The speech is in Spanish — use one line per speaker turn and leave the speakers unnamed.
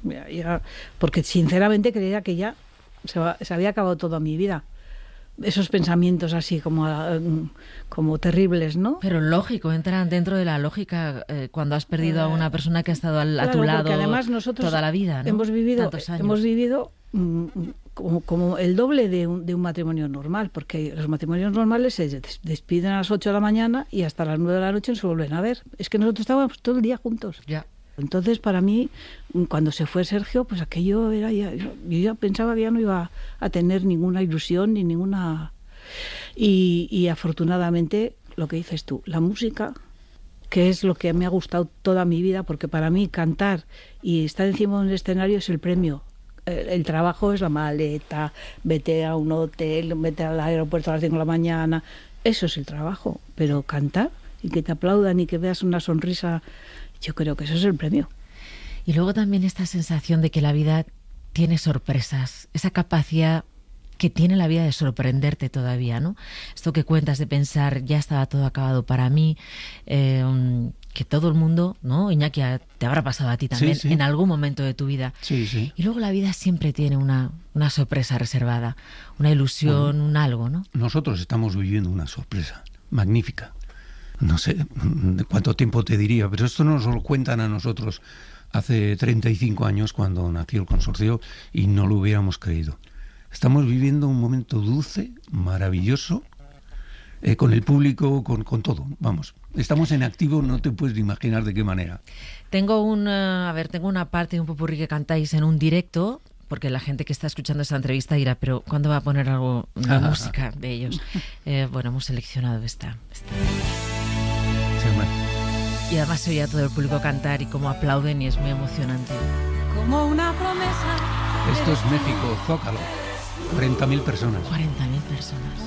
Porque sinceramente creía que ya se había acabado toda mi vida. Esos pensamientos así como terribles, ¿no?
Pero lógico, entran dentro de la lógica cuando has perdido a una persona que ha estado a tu lado
además nosotros
toda la vida, ¿no?
Hemos vivido como el doble de un matrimonio normal, porque los matrimonios normales se despiden a las 8 de la mañana y hasta las 9 de la noche no se vuelven a ver. Es que nosotros estábamos todo el día juntos.
Ya.
Entonces, para mí, cuando se fue Sergio, pues aquello era yo ya pensaba que ya no iba a tener ninguna ilusión ni ninguna... Y afortunadamente, lo que dices tú, la música, que es lo que me ha gustado toda mi vida, porque para mí cantar y estar encima de un escenario es el premio. El trabajo es la maleta, vete a un hotel, vete al aeropuerto a las 5 de la mañana, eso es el trabajo. Pero cantar y que te aplaudan y que veas una sonrisa... Yo creo que eso es el premio.
Y luego también esta sensación de que la vida tiene sorpresas, esa capacidad que tiene la vida de sorprenderte todavía, ¿no? Esto que cuentas de pensar, ya estaba todo acabado para mí, que todo el mundo, ¿no? Iñaki, te habrá pasado a ti también, en algún momento de tu vida.
Sí, sí.
Y luego la vida siempre tiene una sorpresa reservada, una ilusión, un algo, ¿no?
Nosotros estamos viviendo una sorpresa magnífica. No sé de cuánto tiempo te diría, pero esto nos lo cuentan a nosotros hace 35 años cuando nació el consorcio y no lo hubiéramos creído. Estamos viviendo un momento dulce, maravilloso, con el público, con todo, vamos. Estamos en activo, no te puedes imaginar de qué manera.
Tengo una parte de un popurrí que cantáis en un directo, porque la gente que está escuchando esta entrevista dirá, pero ¿cuándo va a poner algo de música de ellos? Bueno, hemos seleccionado esta. Y además se oye a todo el público cantar y cómo aplauden y es muy emocionante.
Como una promesa.
Esto es México, Zócalo. 40.000 personas.
40.000 personas.